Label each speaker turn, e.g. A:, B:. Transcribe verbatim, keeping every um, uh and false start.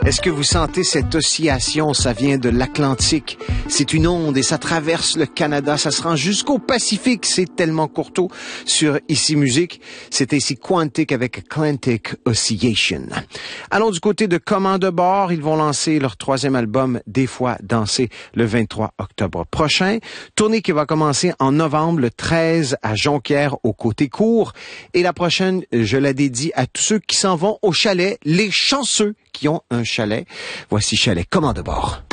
A: Est-ce que vous sentez cette oscillation? Ça vient de l'Atlantique. C'est une onde et ça traverse le Canada. Ça se rend jusqu'au Pacifique. C'est tellement courtois sur Ici Musique. C'est ici Quantic avec Atlantic Oscillation. Allons du côté de Commande de bord. Ils vont lancer leur troisième album, Des fois danser, le vingt-trois octobre prochain. Tournée qui va commencer en novembre, le treize à Jonquière, au Côté Court. Et la prochaine, je la dédie à tous ceux qui s'en vont au chalet, les chanceux qui ont un chalet. Voici Chalet Commande de bord.